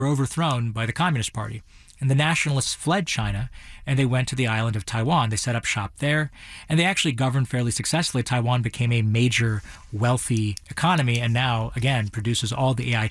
were overthrown by the Communist Party. And the nationalists fled China and they went to the island of Taiwan. They set up shop there and they actually governed fairly successfully. Taiwan became a major wealthy economy and now, again, produces all the AI